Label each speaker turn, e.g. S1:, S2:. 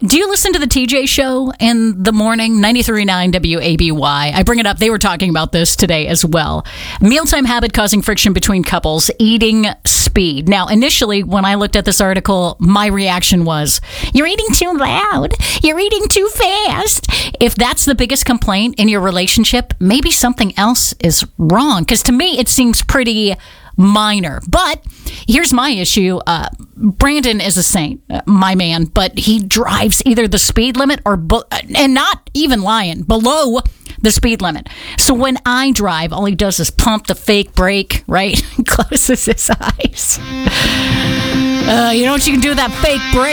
S1: Do you listen to the TJ show in the morning? 93.9 WABY. I bring it up. They were talking about this today as well. Mealtime habit causing friction between couples, eating speed. Now, initially, when I looked at this article, my reaction was, you're eating too loud. You're eating too fast. If that's the biggest complaint in your relationship, maybe something else is wrong. Because to me, it seems pretty minor. But here's my issue. Brandon is a saint, my man, but he drives either the speed limit or, and not even lying, below the speed limit. So when I drive, all he does is pump the fake brake, right? Closes his eyes. You know what you can do with that fake brake?